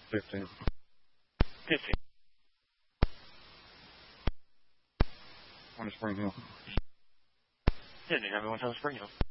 15. 15. One to Spring Hill. Yeah, everyone's on Spring Hill.